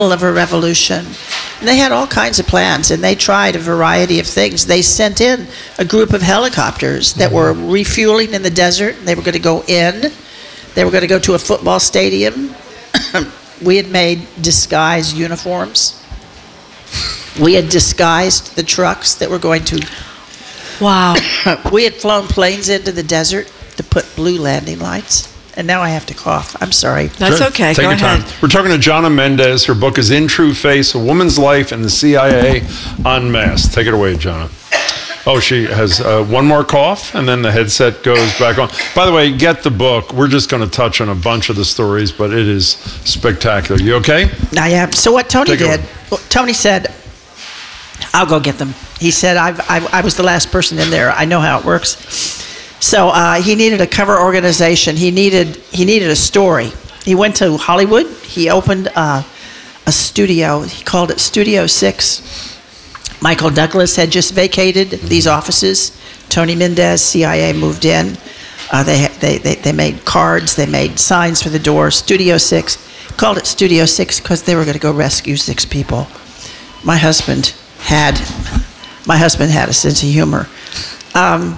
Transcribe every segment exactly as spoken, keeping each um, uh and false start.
of a revolution. And they had all kinds of plans, and they tried a variety of things. They sent in a group of helicopters that were refueling in the desert. They were going to go in. They were going to go to a football stadium. We had made disguised uniforms. We had disguised the trucks that were going to... Wow. We had flown planes into the desert to put blue landing lights. And now I have to cough. I'm sorry. That's Sure. okay. Take Go your ahead. time. We're talking to Jonna Mendez. Her book is In True Face, A Woman's Life in the C I A Unmasked. Take it away, Jonna. Oh, she has uh, one more cough, and then the headset goes back on. By the way, get the book. We're just going to touch on a bunch of the stories, but it is spectacular. You okay? I am. So what Tony Take it did, away. well, Tony said, I'll go get them. He said, I've, I, I was the last person in there. I know how it works. So uh, he needed a cover organization. He needed he needed a story. He went to Hollywood. He opened uh, a studio. He called it Studio Six. Michael Douglas had just vacated these offices. Tony Mendez, C I A, moved in. Uh, they, they they they made cards. They made signs for the door. Studio Six. Called it Studio Six because they were going to go rescue six people. My husband had my husband had a sense of humor. Um,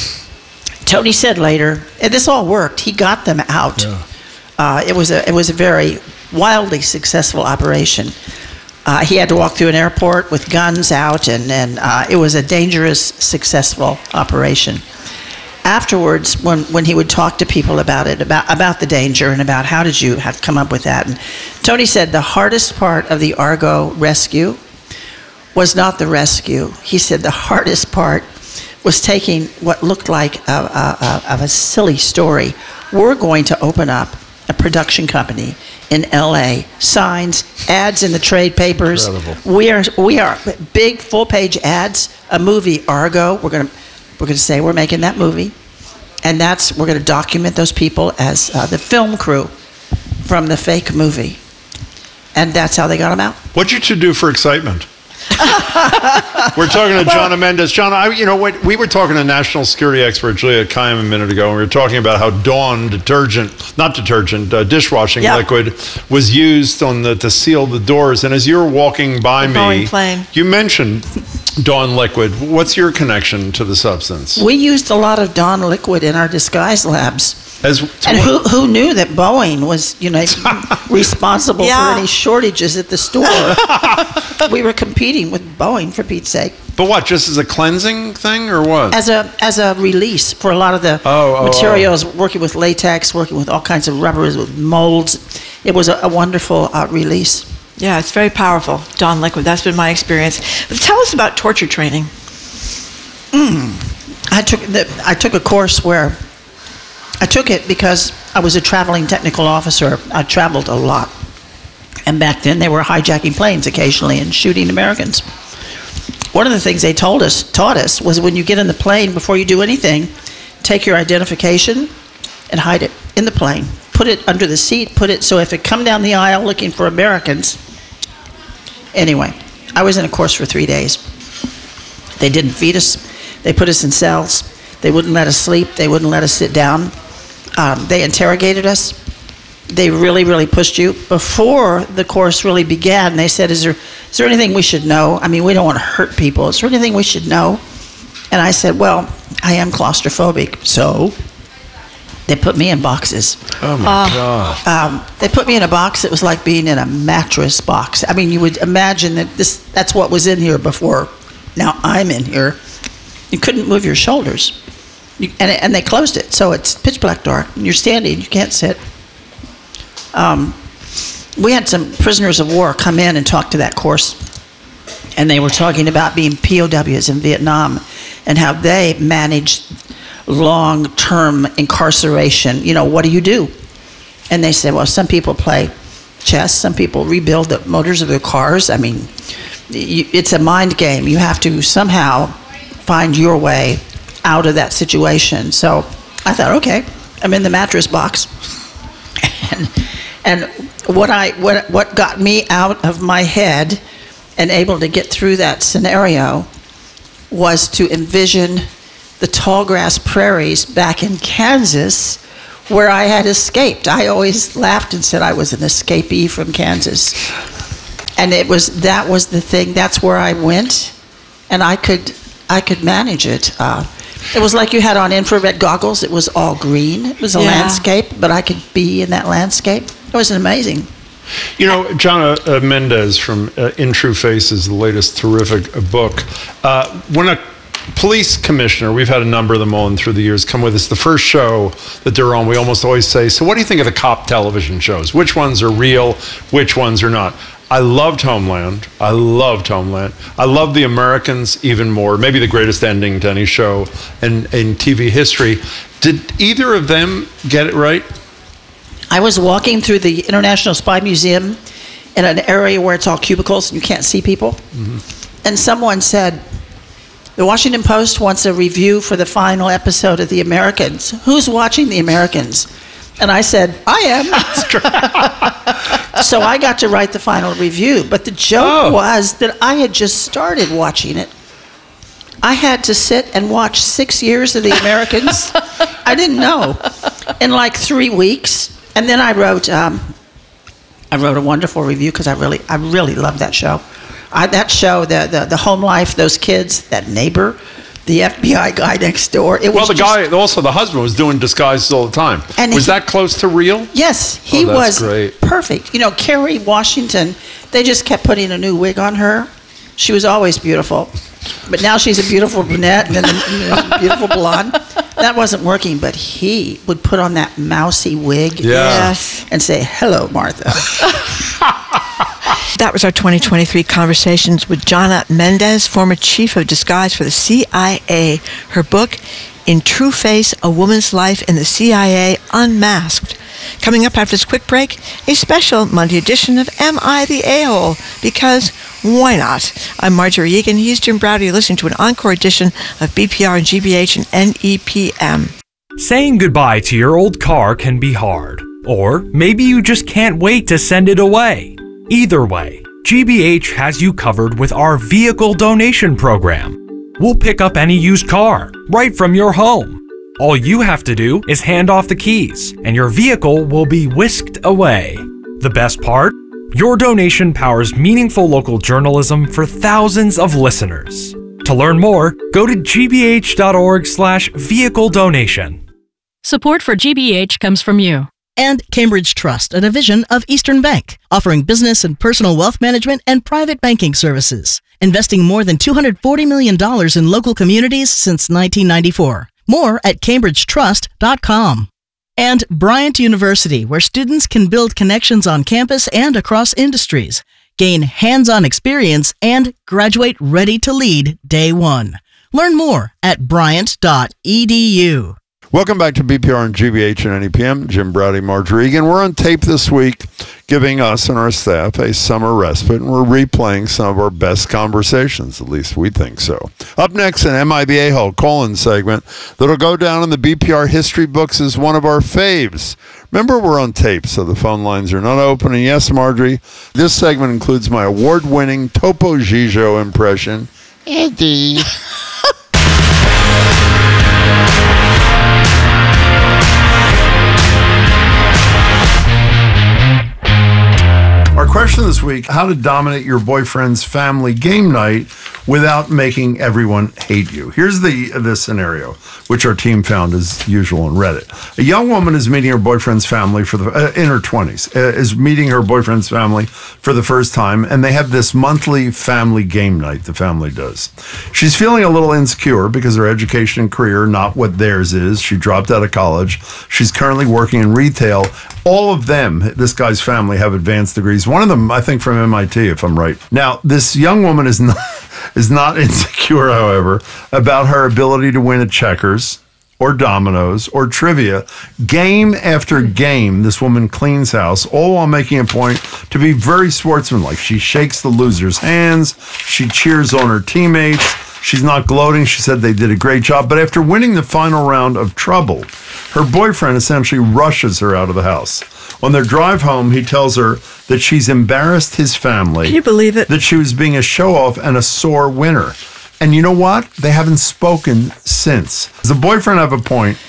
Tony said later, and this all worked. He got them out. Yeah. Uh, it was a it was a very wildly successful operation. Uh, he had to walk through an airport with guns out, and and uh, it was a dangerous, successful operation. Afterwards, when when he would talk to people about it, about about the danger and about how did you have come up with that, and Tony said the hardest part of the Argo rescue was not the rescue. He said the hardest part was taking what looked like a, a, a, of a silly story. We're going to open up a production company in L A, signs, ads in the trade papers. Incredible. We are we are big full page ads. A movie, Argo. We're gonna we're gonna say we're making that movie, and that's we're gonna document those people as uh, the film crew from the fake movie, and that's how they got them out. What'd you two do for excitement? We're talking to Jonna Mendez. Jonna, I, you know what? We were talking to national security expert Julia Kayyem a minute ago, and we were talking about how Dawn detergent, not detergent, uh, dishwashing Yeah. liquid was used on the to seal the doors. And as you were walking by The me, Boeing plane. you mentioned Dawn liquid. What's your connection to the substance? We used a lot of Dawn liquid in our disguise labs. As And who who knew that Boeing was, you know, responsible Yeah. for any shortages at the store? We were competing with Boeing, for Pete's sake, But what? Just as a cleansing thing, or what? as a as a release for a lot of the Oh, oh, materials. Working with latex, working with all kinds of rubbers, with molds. It was a, a wonderful uh, release. Yeah, it's very powerful. Dawn liquid. That's been my experience. But tell us about torture training. I took the, I took a course where I took it because I was a traveling technical officer. I traveled a lot. And back then they were hijacking planes occasionally and shooting Americans. One of the things they told us, taught us, was when you get in the plane, before you do anything, take your identification and hide it in the plane. Put it under the seat, put it so if it come down the aisle looking for Americans. Anyway, I was in a course for three days. They didn't feed us. They put us in cells. They wouldn't let us sleep. They wouldn't let us sit down. Um, they interrogated us. They really, really pushed you. Before the course really began, they said, is there, is there anything we should know? I mean, we don't want to hurt people. Is there anything we should know? And I said, well, I am claustrophobic. So they put me in boxes. oh my God! Um, they put me in a box that was like being in a mattress box. I mean, you would imagine that this that's what was in here before. Now I'm in here. You couldn't move your shoulders. You, and, and they closed it, so it's pitch black dark. You're standing, you can't sit. Um, we had some prisoners of war come in and talk to that course, and they were talking about being P O Ws in Vietnam and how they managed long-term incarceration. You know, what do you do? And they said, well, some people play chess, some people rebuild the motors of their cars. I mean, you, it's a mind game. You have to somehow find your way out of that situation. So I thought, okay, I'm in the mattress box. and and what I what what got me out of my head and able to get through that scenario was to envision the tall grass prairies back in Kansas where I had escaped. I always laughed and said I was an escapee from Kansas. and it was that was the thing. That's where I went, and I could I could manage it. Uh, it was like you had on infrared goggles. It was all green. It was a Yeah. landscape, but I could be in that landscape. It was amazing. You know, Jonna uh, Mendez from uh, In True Face is the latest terrific uh, book. Uh, when a police commissioner, we've had a number of them on through the years, come with us, the first show that they're on, we almost always say, so what do you think of the cop television shows? Which ones are real? Which ones are not? I loved Homeland. I loved Homeland. I love The Americans even more. Maybe the greatest ending to any show in, in T V history. Did either of them get it right? I was walking through the International Spy Museum in an area where it's all cubicles and you can't see people. Mm-hmm. And someone said, the Washington Post wants a review for the final episode of The Americans. Who's watching The Americans? And I said, I am. So I got to write the final review. But the joke Oh. was that I had just started watching it. I had to sit and watch six years of The Americans. I didn't know. In like three weeks. And then I wrote, um, I wrote a wonderful review because I really, I really loved that show. I, that show, the, the the home life, those kids, that neighbor, the F B I guy next door. It was Well, the just- guy, also the husband, was doing disguises all the time. And was he- that close to real? Yes, he Oh, that's was great. perfect. You know, Kerry Washington, they just kept putting a new wig on her. She was always beautiful. But now she's a beautiful brunette and then a beautiful blonde. That wasn't working, but he would put on that mousy wig Yeah. Yes. and say, hello, Martha. That was our twenty twenty-three conversations with Jonna Mendez, former chief of disguise for the C I A. Her book, In True Face, A Woman's Life in the C I A Unmasked. Coming up after this quick break, a special Monday edition of Am I the A-Hole? Because why not? I'm Marjorie Egan. He's Jim Browder. You're listening to an encore edition of B P R and G B H and N E P M. Saying goodbye to your old car can be hard. Or maybe you just can't wait to send it away. Either way, G B H has you covered with our vehicle donation program. We'll pick up any used car right from your home. All you have to do is hand off the keys, and your vehicle will be whisked away. The best part? Your donation powers meaningful local journalism for thousands of listeners. To learn more, go to g b h dot org slash vehicle donation. Support for G B H comes from you. And Cambridge Trust, a division of Eastern Bank, offering business and personal wealth management and private banking services, investing more than two hundred forty million dollars in local communities since nineteen ninety-four. More at cambridge trust dot com. And Bryant University, where students can build connections on campus and across industries, gain hands-on experience, and graduate ready to lead day one. Learn more at bryant dot e d u. Welcome back to B P R and G B H and N E P M. Jim Browdy, Marjorie Egan. We're on tape this week, giving us and our staff a summer respite, and we're replaying some of our best conversations. At least we think so. Up next, an Am I the A-Hole call-in segment that'll go down in the B P R history books as one of our faves. Remember, we're on tape, so the phone lines are not open. And yes, Marjorie, this segment includes my award-winning Topo Gigio impression. Eddie. Our question this week, how to dominate your boyfriend's family game night without making everyone hate you. Here's the the scenario, which our team found as usual on Reddit. A young woman is meeting her boyfriend's family for the uh, in her twenties, uh, is meeting her boyfriend's family for the first time, and they have this monthly family game night the family does. She's feeling a little insecure because her education and career are not what theirs is. She dropped out of college. She's currently working in retail. All of them, this guy's family, have advanced degrees. One of them, I think, from M I T, if I'm right. Now, this young woman is not is not insecure, however, about her ability to win at checkers or dominoes or trivia. Game after game, this woman cleans house, all while making a point to be very sportsmanlike. She shakes the losers' hands. She cheers on her teammates. She's not gloating. She said they did a great job. But after winning the final round of Trouble, her boyfriend essentially rushes her out of the house. On their drive home, he tells her that she's embarrassed his family. Can you believe it? That she was being a show-off and a sore winner. And you know what? They haven't spoken since. Does the boyfriend have a point?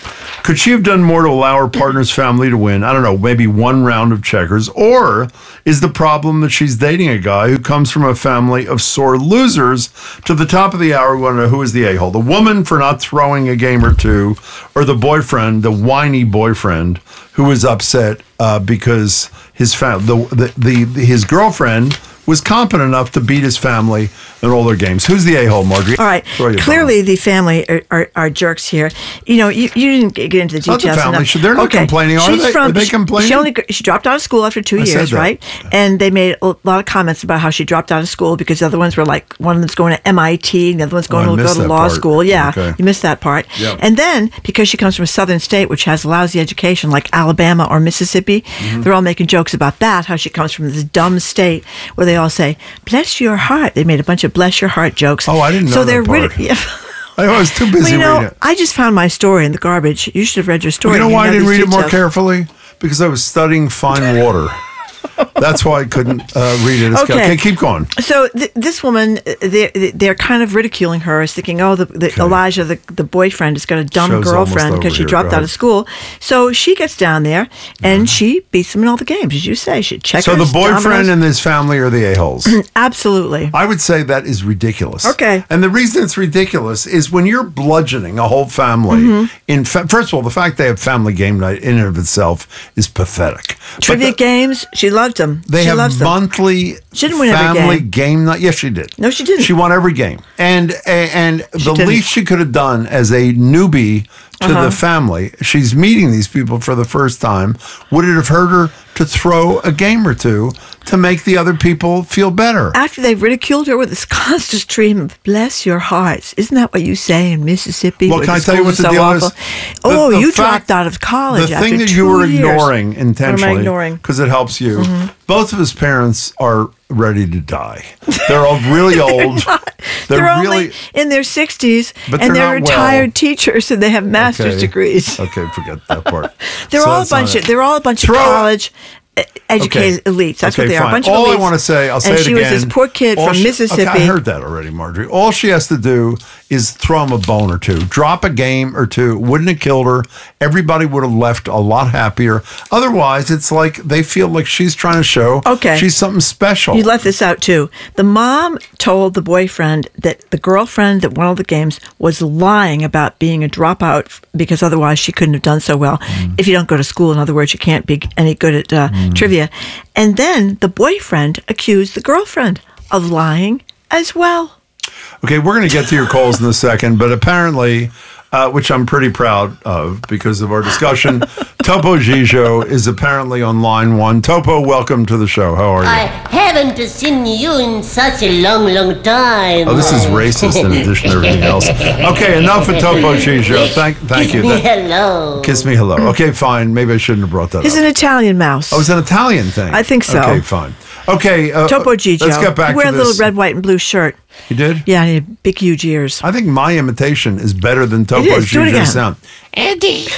Could she have done more to allow her partner's family to win? I don't know, maybe one round of checkers. Or is the problem that she's dating a guy who comes from a family of sore losers? To the top of the hour, we want to know who is the a-hole. The woman for not throwing a game or two, or the boyfriend, the whiny boyfriend, who was upset uh, because his fam- the, the, the, the his girlfriend was competent enough to beat his family in all their games. Who's the a-hole, Marjorie? All right. Clearly, the family are, are, are jerks here. You know, you, you didn't get into the Not details. the family. enough. They're not okay. complaining, are She's they? From, are they complaining? She, only, she dropped out of school after two I said years, that. right? And they made a lot of comments about how she dropped out of school because the other ones were like, one of them's going to M I T, and the other one's going Oh, I to go missed to that law part. school. Yeah, Okay. you missed that part. Yep. And then, because she comes from a southern state, which has lousy education, like Alabama or Mississippi, Mm-hmm. they're all making jokes about that, how she comes from this dumb state where they all say, bless your heart. They made a bunch of bless your heart jokes. Oh, I didn't know so that they're part. rid- yeah. I was too busy Well, you know, reading it. I just found my story in the garbage. You should have read your story. You know and why I didn't these read it more details. carefully? Because I was studying fine water. That's why I couldn't uh, read it. As Okay. okay, keep going. So th- this woman, they're, they're kind of ridiculing her as thinking, oh, the, the Okay. Elijah, the, the boyfriend, has got a dumb Show's girlfriend almost because she over here. dropped Go out ahead. of school. So she gets down there and she beats them in all the games, as you say. She checkers, So the boyfriend dominoes. and his family are the a-holes. Absolutely. I would say that is ridiculous. Okay. And the reason it's ridiculous is when you're bludgeoning a whole family. Mm-hmm. In fa- first of all, the fact they have family game night in and of itself is pathetic. But Trivia the- games, she loved them. They she have loves them. monthly She didn't win every family game. game night. Yes, she did. No, she didn't. She won every game. And and the didn't. least she could have done as a newbie to Uh-huh. the family, she's meeting these people for the first time. Would it have hurt her to throw a game or two to make the other people feel better? After they ridiculed her with this constant stream of "bless your hearts," isn't that what you say in Mississippi? Well, where can I the tell you what schools the are deal so is? awful? The- Oh, the you fact- dropped out of college The after thing that two you were years. ignoring intentionally, ignoring? because it helps you. Both of his parents are ready to die. They're all really old. They're, They're, only really in their sixties, But and they're they're not retired well. teachers, and they have master's Okay. degrees. Okay, forget that part. They're So all a that's not bunch it. of they're all a bunch Throw- of college e- educated Okay. elites. That's Okay, what they are. fine. A bunch of All I elites. want to say, I'll say and it she again. was this poor kid All from she- Mississippi. Okay, I heard that already, Marjorie. All she has to do is throw him a bone or two, drop a game or two. Wouldn't have killed her. Everybody would have left a lot happier. Otherwise, it's like they feel like she's trying to show Okay. she's something special. You left this out too. The mom told the boyfriend that the girlfriend that won all the games was lying about being a dropout f- because otherwise she couldn't have done so well. Mm. If you don't go to school, in other words, you can't be any good at uh, trivia. And then the boyfriend accused the girlfriend of lying as well. Okay, we're going to get to your calls in a second, but apparently, uh, which I'm pretty proud of because of our discussion, Topo Gijo is apparently on line one. Topo, welcome to the show. How are you? I haven't seen you in such a long, long time. Oh, this is racist in addition to everything else. Okay, enough of Topo Gijo. Thank, thank you. That- Hello. kiss me hello. Okay, fine. Maybe I shouldn't have brought that He's up. an Italian mouse. Oh, it's an Italian thing. I think so. Okay, fine. Okay, uh, Topo Gigio. let's get back Wear to a little this. red, white, and blue shirt. You did? Yeah, and he had big, huge ears. I think my imitation is better than Topo is. Do it again. Gijo's sound. Eddie,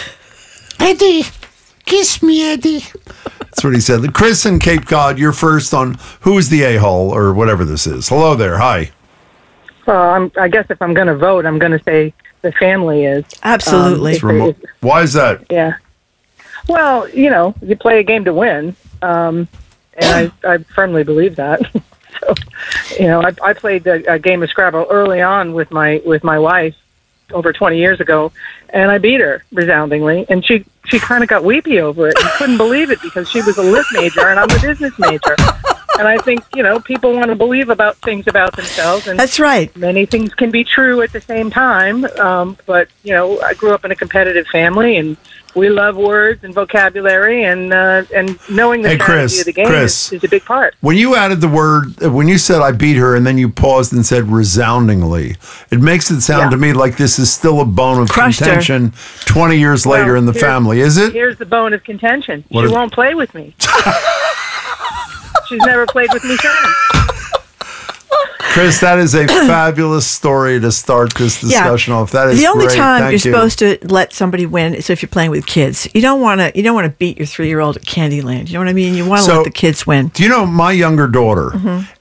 Eddie, kiss me, Eddie. That's what he said. Chris in Cape Cod, you're first on Who's the A-hole or whatever this is. Hello there. Hi. Well, I'm, I guess if I'm going to vote, I'm going to say the family is. Absolutely. It's remo- Why is that? Yeah. Well, you know, you play a game to win, um, and I, I firmly believe that. So, you know, I, I played a, a game of Scrabble early on with my with my wife over twenty years ago, and I beat her resoundingly, and she she kind of got weepy over it and couldn't believe it because she was a lit major and I'm a business major. And I think, you know, people want to believe about things about themselves. And That's right. many things can be true at the same time. Um, but, you know, I grew up in a competitive family, and we love words and vocabulary, and uh, and knowing the Hey, strategy Chris, of the game Chris. is, is a big part. When you added the word, uh, when you said I beat her and then you paused and said resoundingly, it makes it sound Yeah. to me like this is still a bone of Crushed her. contention twenty years later Well, in the here's- family. Is it? Here's the bone of contention. What she is- won't play with me. She's never played with me since. Chris, that is a fabulous story to start this discussion off. That is the only great. time Thank you're you. supposed to let somebody win is if you're playing with kids. You don't want to. You don't want to beat your three year old at Candyland. You know what I mean? You want to So- let the kids win. Do you know my younger daughter? Mm-hmm.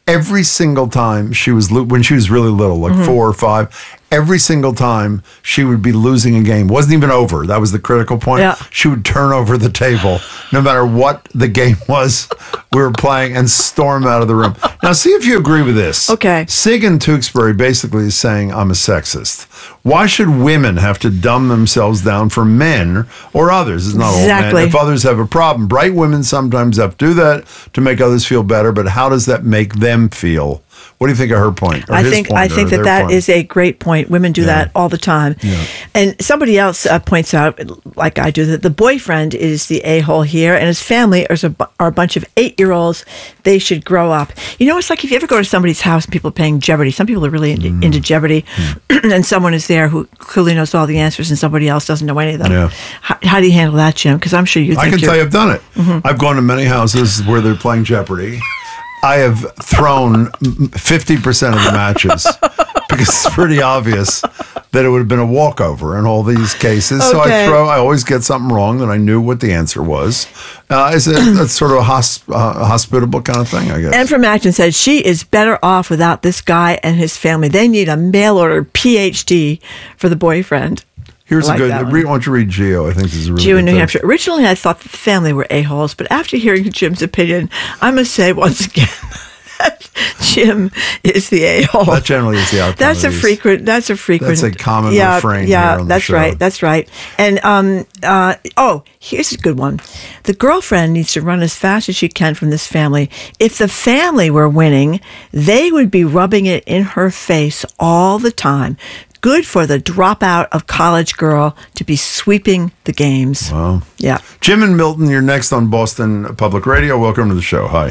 every single time she was, lo- when she was really little, like Mhm. four or five, every single time she would be losing a game. Wasn't even over. That was the critical point. Yeah. She would turn over the table, no matter what the game was we were playing, and storm out of the room. Now, see if you agree with this. Okay. Sig in Tewksbury basically is saying, I'm a sexist. Why should women have to dumb themselves down for men or others? It's not all Exactly. men. If others have a problem, bright women sometimes have to do that to make others feel better, but how does that make them feel? What do you think of her point? Or I his think point, I or think that their that point? is a great point. Women do that all the time. And somebody else uh, points out, like I do, that the boyfriend is the a-hole here, and his family is a, bu- are a bunch of eight-year-olds. They should grow up. You know, it's like if you ever go to somebody's house and people are playing Jeopardy. Some people are really into, Mm. into Jeopardy, and someone is there who clearly knows all the answers, and somebody else doesn't know any of them. Yeah. How, how do you handle that, Jim? Because I'm sure you think I can you're- tell you I've done it. Mhm. I've gone to many houses where they're playing Jeopardy. I have thrown fifty percent of the matches because it's pretty obvious that it would have been a walkover in all these cases. So I Okay. throw, I always get something wrong that I knew what the answer was. Uh, it's, a, it's sort of a hosp- uh, hospitable kind of thing, I guess. And from Acton said she is better off without this guy and his family. They need a mail order P H D for the boyfriend. Here's I like a good, that one. read, why don't you read Geo? I think this is a really Geo good in New thing. Hampshire. Originally, I thought that the family were a-holes, but after hearing Jim's opinion, I must say once again that Jim is the a-hole. That generally is the outcome. That's of a these. frequent. That's a frequent. That's a common yeah, refrain Yeah, here on the that's show. right. That's right. And um, uh, oh, here's a good one. The girlfriend needs to run as fast as she can from this family. If the family were winning, they would be rubbing it in her face all the time. Good for the dropout of college girl to be sweeping the games. Wow. Yeah. Jim and Milton, you're next on Boston Public Radio. Welcome to the show. Hi.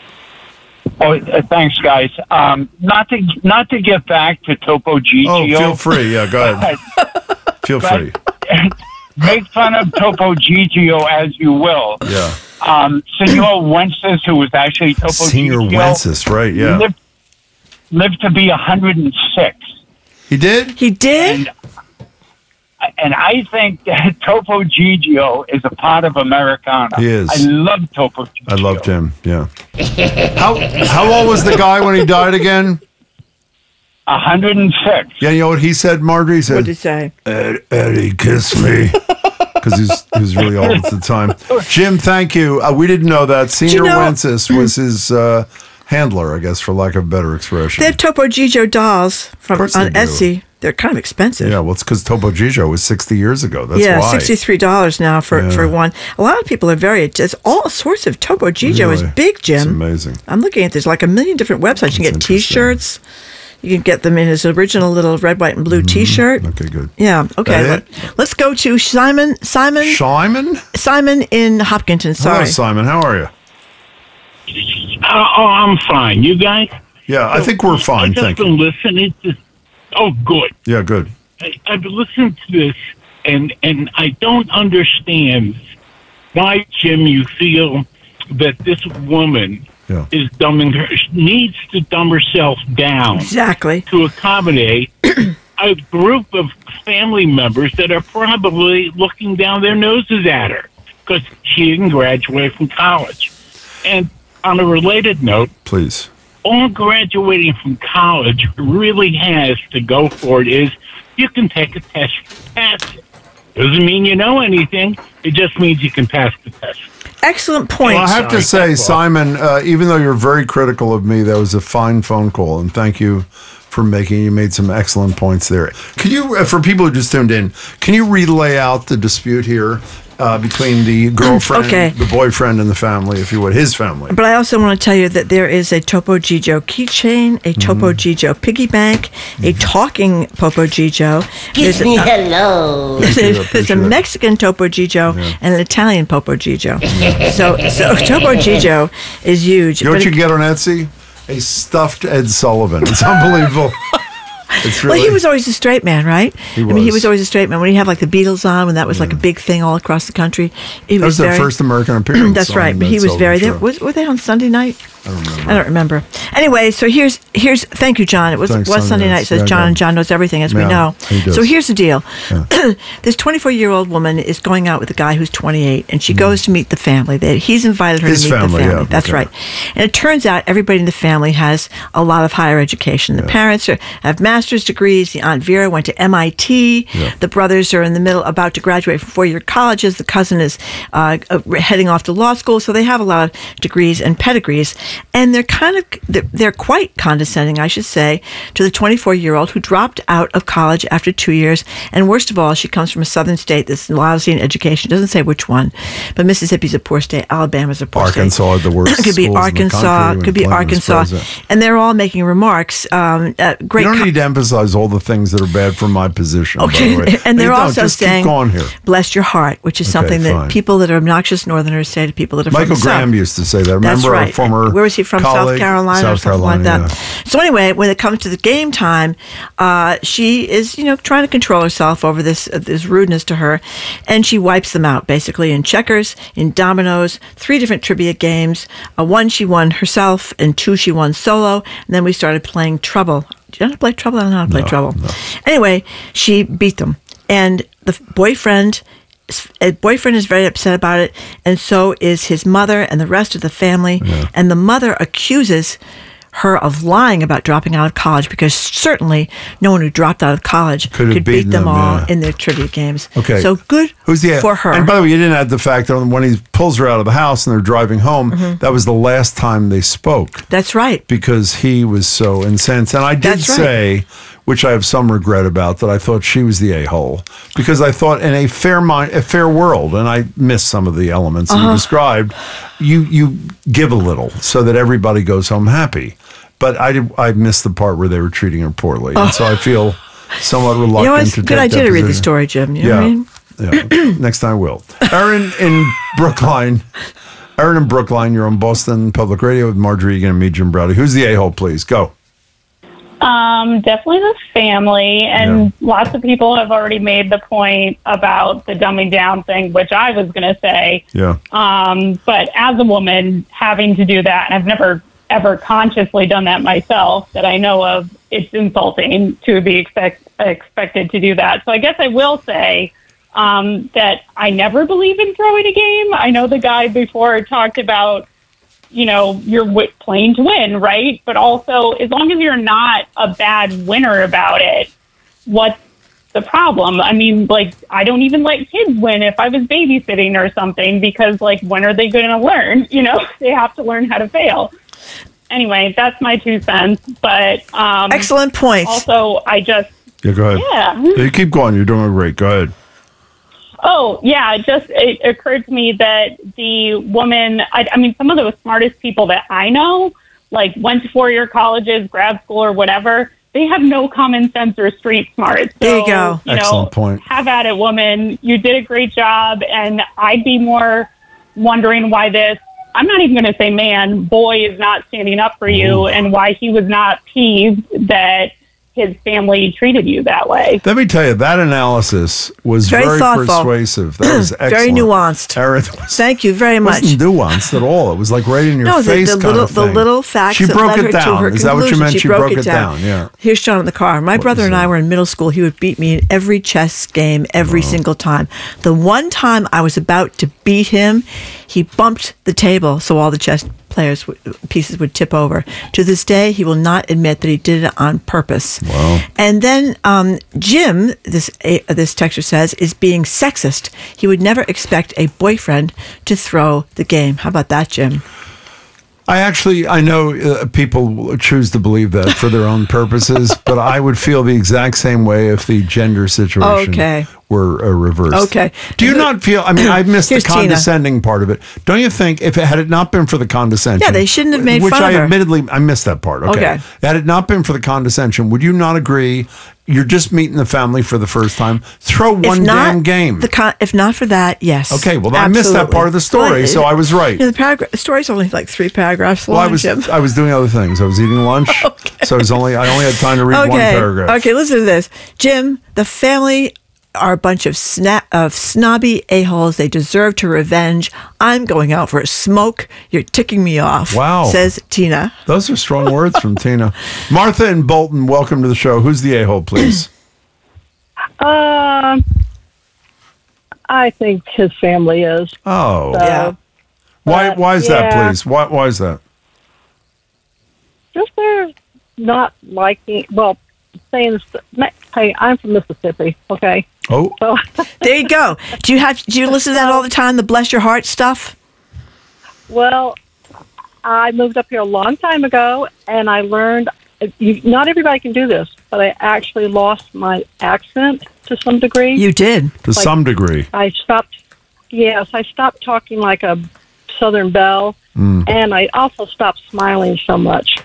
Oh, uh, thanks, guys. Um, not to not to get back to Topo Gigio. Oh, feel free. Yeah, go ahead. Feel free. Make fun of Topo Gigio as you will. Yeah. Um, Senor Wences, who was actually Topo Senior Gigio, Wences, right? Yeah. lived, lived to be one hundred six. He did? He did? And, and I think that Topo Gigio is a part of Americana. He is. I love Topo Gigio. I loved him. Yeah. How how old was the guy when he died again? one hundred six. Yeah, you know what he said, Marjorie? He said, What did he say? Ed, Eddie, kiss me. Because he was, he was really old at the time. Jim, thank you. Uh, we didn't know that. Senior know- Wences was his uh, handler, I guess, for lack of a better expression. They have Topo Gigio dolls from course they on do. Etsy. They're kind of expensive. Yeah, well, it's because Topo Gigio was sixty years ago. That's yeah, why. sixty-three dollars now for, Yeah. for one. A lot of people are very. There's all sorts of Topo Gigio is Really? big, Jim. It's amazing. I'm looking at there's like a million different websites. You can get T-shirts. You can get them in his original little red, white, and blue T-shirt. Mm-hmm. Okay, good. Yeah. Okay. That Let, let's go to Simon. Simon. Simon. Simon in Hopkinton. Hello, Sorry. Simon. How are you? Uh, oh, I'm fine. You guys? Yeah, I think we're fine. I've just Thank been you. listening to. Oh, good. Yeah, good. I, I've been listening to this, and and I don't understand why, Jim, you feel that this woman Yeah. is dumbing her needs to dumb herself down Exactly. to accommodate a group of family members that are probably looking down their noses at her because she didn't graduate from college. And on a related note, Please. all graduating from college really has to go for it is you can take a test to pass it. Doesn't mean you know anything. It just means you can pass the test. Excellent point. Well, I have to Sorry, say, that's all. Simon, uh, even though you're very critical of me, that was a fine phone call, and thank you for making. You made some excellent points there. Can you, uh, for people who just tuned in, can you relay out the dispute here uh, between the girlfriend, Okay. the boyfriend, and the family, if you would, his family? But I also want to tell you that there is a Topo Gigio keychain, a Topo Mm-hmm. Gigio piggy bank, a talking Topo Gigio. Kiss There's me a- hello. Thank you, I There's a appreciate it. Mexican Topo Gigio and an Italian Topo Gigio. so, so Topo Gigio is huge. You know what but you it- get on Etsy? A stuffed Ed Sullivan. It's unbelievable. It's Well, really, he was always a straight man, right? He I mean, he was. was always a straight man. When he had like the Beatles on, when that was like a big thing all across the country, he that was was their very. first American appearance. That's on right. But that he was Sullivan very. They, show. was, were they on Sunday night? I don't remember. I don't remember. Anyway, so here's here's. Thank you, John. It was Thanks, was Sunday Sunday night. nights. Says Yeah, John, go. and John knows everything, as we Yeah, know. he does. So here's the deal. This twenty-four-year-old woman is going out with a guy who's twenty-eight, and she goes to meet the family. They, he's invited her His to meet family, the family. yeah, That's okay. right. And it turns out everybody in the family has a lot of higher education. The parents are, have master's degrees. The Aunt Vera went to M I T. Yeah. The brothers are in the middle, about to graduate from four-year colleges. The cousin is uh, uh, heading off to law school. So they have a lot of degrees and pedigrees. And they're kind of, they're, they're quite condescending, I should say, to the twenty-four-year-old who dropped out of college after two years. And worst of all, she comes from a southern state that's lousy in education. Doesn't say which one, but Mississippi's a poor state. Alabama's a poor Arkansas state. are the worst It could be schools in the Arkansas. country when Could be Clinton was Arkansas. president. And they're all making remarks. Um, uh, great. You don't co- need to emphasize all the things that are bad for my position. Okay, by the way. and they're You don't, also just saying, keep going here. "Bless your heart," which is Okay, something that fine. people that are obnoxious Northerners say to people that are Michael from the Graham South. used to say that. Remember That's our right. former Where was he from? South colleague? Carolina South or something Carolina, like that. So anyway, when it comes to the game time, uh, she is, you know, trying to control herself over this uh, this rudeness to her, and she wipes them out basically in checkers, in dominoes, three different trivia games. Uh, one she won herself, and two she won solo. And then we started playing Trouble. Do you know how to play Trouble? I don't know how to play No, Trouble. no. Anyway, she beat them, and the f- boyfriend. A boyfriend is very upset about it, and so is his mother and the rest of the family. Yeah. And the mother accuses her of lying about dropping out of college, because certainly no one who dropped out of college Could have could beat beaten them them, all yeah. in their trivia games. Okay. So good Who's the for her. And by the way, you didn't add the fact that when he pulls her out of the house and they're driving home, Mm-hmm. that was the last time they spoke That's right. because he was so incensed. And I did That's right. say, which I have some regret about, that I thought she was the a-hole because I thought in a fair mind, a fair world, and I missed some of the elements Uh-huh. that you described. You you give a little so that everybody goes home happy. But I did, I missed the part where they were treating her poorly, and so I feel somewhat relucted Oh. You know, it's to a good take idea that to read the position. story, Jim. You know yeah. what I mean? Yeah. Next time I will. Erin in Brookline. Erin in Brookline, you're on Boston Public Radio with Marjorie Egan and me, Jim Browdy. Who's the a-hole, please? Go. Um, definitely the family, and lots of people have already made the point about the dumbing down thing, which I was going to say. Yeah. Um, but as a woman, having to do that, and I've never ever consciously done that myself that I know of, it's insulting to be expect, expected to do that. So I guess I will say um, that I never believe in throwing a game. I know the guy before talked about, you know, you're w- playing to win, right? But also, as long as you're not a bad winner about it, what's the problem? I mean, like, I don't even let kids win if I was babysitting or something, because, like, when are they going to learn? You know, they have to learn how to fail. Anyway, that's my two cents. But um, excellent points. Also, I just Yeah, go ahead. Yeah. You keep going. You're doing great. Go ahead. Oh, yeah, it just it occurred to me that the woman, I, I mean, some of the smartest people that I know, like went to four-year colleges, grad school, or whatever, they have no common sense or street smart. So, There you go. You know, Excellent point. have at it, woman. You did a great job, and I'd be more wondering why this, I'm not even going to say man, boy is not standing up for you, and why he was not peeved that his family treated you that way. Let me tell you, that analysis was Very very, thoughtful. persuasive. That was excellent. Very nuanced. Erin, Thank you very it much. wasn't nuanced at all. It was like right in your No, the, face the kind little of thing. the little facts She that broke led it her down. to her Is that what you conclusion. meant? She, She broke, broke it it down. down, yeah. Here's John in the car. My brother and I were in middle school. He would beat me in every chess game every single time. The one time I was about to beat him, he bumped the table so all the chess players w- pieces would tip over. To this day, he will not admit that he did it on purpose. Wow. And then um, Jim, this uh, this texter says, is being sexist. He would never expect a boyfriend to throw the game. How about that, Jim? I actually, I know uh, people choose to believe that for their own purposes, but I would feel the exact same way if the gender situation Okay. were uh, reversed. Okay. Do you not feel? I mean, I missed the Here's Tina. condescending part of it. Don't you think if it had it not been for the condescension, Yeah, they shouldn't have made which fun I of her. admittedly I missed that part. Okay. Okay. Had it not been for the condescension, would you not agree? You're just meeting the family for the first time. Throw one If not damn game. The con- if not for that, yes. Okay, well, I missed that Absolutely. part of the story, so I was right. You know, the, paragraph, the story's only like three paragraphs long, Well, I was Jim. I was doing other things. I was eating lunch, so I was only I only had time to read one Okay. paragraph. Okay, listen to this. Jim, the family are a bunch of sna- of snobby a-holes. They deserve to revenge. I'm going out for a smoke. You're ticking me off. Wow. Says Tina. Those are strong words from Tina. Martha in Bolton, welcome to the show. Who's the a-hole, please? Um, I think his family is. Oh. So, Yeah. Why why is that, yeah. please? Why why is that? Just they're not liking, well, saying, hey, I'm from Mississippi, okay? Oh. So, There you go. Do you have do you listen to that all the time, the bless your heart stuff? well, I moved up here a long time ago, and I learned, you, not everybody can do this, but I actually lost my accent to some degree. You did. To Like, some degree. I stopped, yes, I stopped talking like a Southern belle, Mm. and I also stopped smiling so much.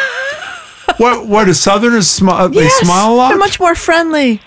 What what do Southerners smile? They Yes, smile a lot. They're much more friendly.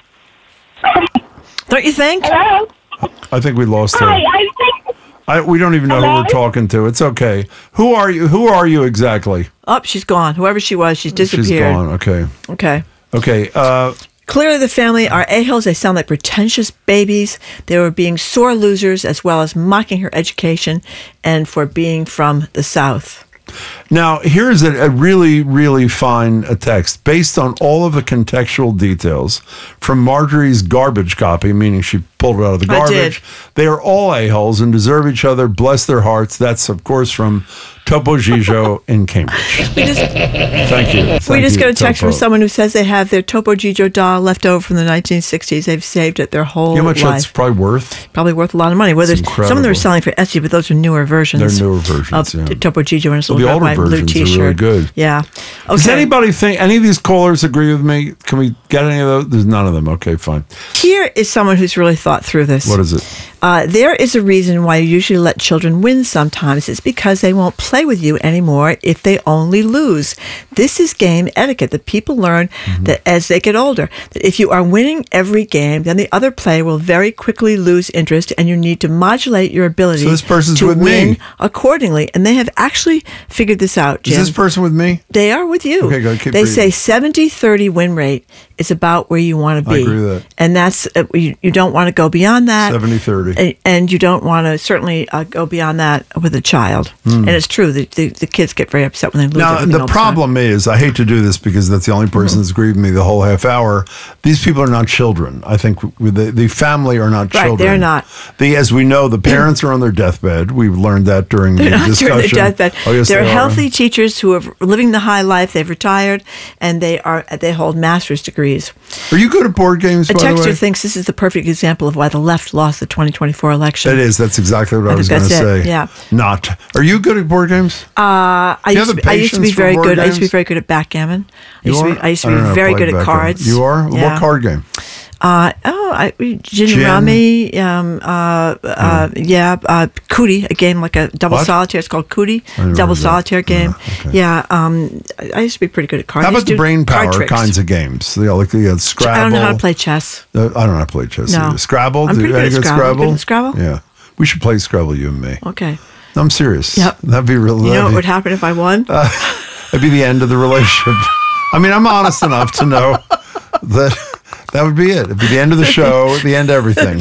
Don't you think? Hello? I think we lost her. Hi, I think, I, we don't even know who we're talking to. It's okay. Who are you? Who are you exactly? Oh, she's gone. Whoever she was, she's disappeared. She's gone. Okay. Okay. Okay. Uh, Clearly, the family are a-holes. They sound like pretentious babies. They were being sore losers as well as mocking her education and for being from the South. Now, here's a, a really, really fine uh, text based on all of the contextual details from Marjorie's garbage copy, meaning she pulled it out of the I garbage. did. They are all a-holes and deserve each other. Bless their hearts. That's, of course, from Topo Gigio in Cambridge. We just, Thank you. we Thank just you, got a text Topo. from someone who says they have their Topo Gigio doll left over from the nineteen sixties. They've saved it their whole You know how much life. that's probably worth? Probably worth a lot of money. Whether It's some of them are incredible. selling for Etsy, but those are newer versions. They're newer versions, of yeah. Topo Gigio and his Well, little the older red, white, and blue versions are T-shirt. really good. Yeah. Okay. Does anybody think any of these callers agree with me? Can we get any of those? There's none of them. Okay, fine. Here is someone who's really thought through this. What is it? Uh, there is a reason why you usually let children win sometimes. It's because they won't play with you anymore if they only lose. This is game etiquette that people learn Mm-hmm. that as they get older. That if you are winning every game, then the other player will very quickly lose interest and you need to modulate your ability So this person's to with me. win accordingly. And they have actually figured this out, Jim. Is this person with me? They are with you. Okay, go, keep they reading. say seventy thirty win rate is about where you want to I be. agree with that. And that's, uh, you, you don't want to go beyond that. seventy thirty. And, and you don't want to certainly uh, go beyond that with a child. Hmm. And it's true, the, the, the kids get very upset when they lose Now, everything the all time. problem is, I hate to do this because that's the only person that's agreed with me the whole half hour. These people are not children. I think with the, the family are not Right, children. they're not. The, as we know, the parents are on their deathbed. We've learned that during They're the not discussion. during their deathbed. Oh, yes, They're they are. healthy teachers who are living the high life. They've retired, and they are they hold master's degrees. Are you good at board games, A by the way? texter thinks this is the perfect example of why the left lost the twenty twenty-four election. It is. That's exactly what I, I was think going to that's it, say. yeah. Not. Are you good at board games? Uh, I Do you used, have to, the be- I used to be patience for very board good. I used to be games? very good at backgammon. I You used to are? be, I used to I be don't know how to very play good at backgammon. cards. You are? Yeah. What card game? Uh, oh, I, gin, Gin? rummy, um, uh, uh, yeah, uh, cootie, a game like a double What? solitaire. It's called cootie, I never double heard of that. solitaire game. Yeah, um, I I used to be pretty good at cards. How I about used to the do brain card power tricks. kinds of games? You know, like the uh, Scrabble. I don't know how to play chess. Uh, I don't know how to play chess. No. either. Scrabble? I'm Do- pretty any good at good Scrabble. Good at Scrabble? Yeah. We should play Scrabble, you and me. Okay. No, I'm serious. Yep. That'd be real. You know that'd what be- would happen if I won? Uh, that'd be the end of the relationship. I mean, I'm honest enough to know that that would be it. It'd be the end of the show, the end of everything.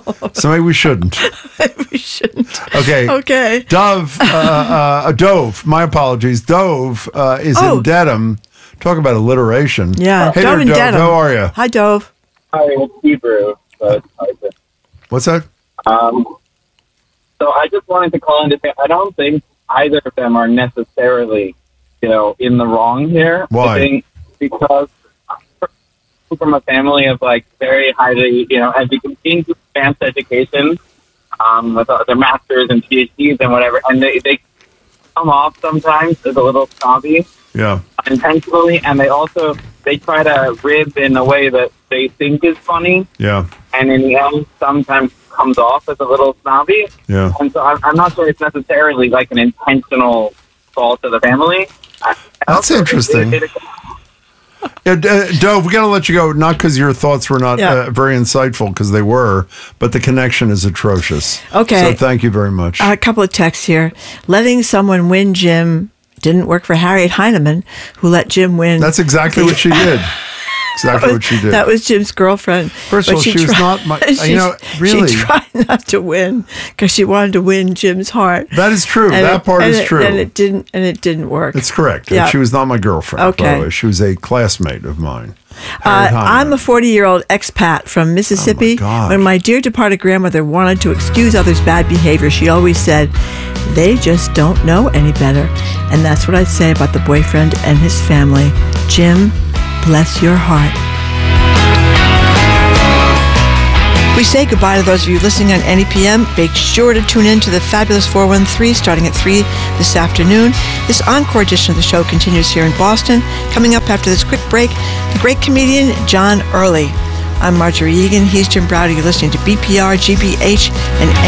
So maybe we shouldn't. we shouldn't. Okay. Okay. Dove, uh, uh, Dove, my apologies. Dove uh, is Oh. in Dedham. Talk about alliteration. Yeah, Hey Dove there, and Dove. Dedham. How are you? Hi, Dove. Hi, it's Hebrew, but What's that? um, so I just wanted to call in to say I don't think either of them are necessarily, you know, in the wrong here. Why? I think because I'm from a family of like very highly, you know, educated, advanced education, um, with uh, their masters and PhDs and whatever, and they they come off sometimes as a little snobby. Yeah. Intentionally, and they also they try to rib in a way that they think is funny, Yeah. and in the end, sometimes comes off as a little snobby. Yeah. And so I'm, I'm not sure it's necessarily like an intentional fault of the family. I, That's interesting. It, it, Yeah, uh, Dove, we got to let you go, not because your thoughts were not Yeah. uh, very insightful, because they were, but the connection is atrocious. Okay. So thank you very much. A couple of texts here. Letting someone win Jim didn't work for Harriet Heinemann, who let Jim win. That's exactly what she did. Exactly what she did. That was Jim's girlfriend. First of But all, she was not my- she- you know, really. She tried not to win because she wanted to win Jim's heart. That is true. And That it- part and is it- true. And it didn't. And it didn't work. It's correct. Yeah. She was not my girlfriend, by Okay. the way. She was a classmate of mine. Uh, Harriet Heinemann. I'm a forty-year-old expat from Mississippi. God. When my dear departed grandmother wanted to excuse others' bad behavior, she always said, "They just don't know any better." And that's what I'd say about the boyfriend and his family. Jim, bless your heart. We say goodbye to those of you listening on N E P M. Make sure to tune in to the Fabulous four one three starting at three this afternoon. This encore edition of the show continues here in Boston. Coming up after this quick break, the great comedian John Early. I'm Marjorie Egan. He's Jim Browder. You're listening to B P R, G B H, and